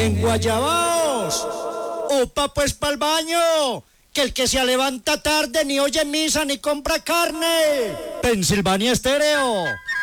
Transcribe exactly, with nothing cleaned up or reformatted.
Enguayabaos. Upa pues pa'l baño, que el que se levanta tarde ni oye misa ni compra carne. Pensilvania Estéreo.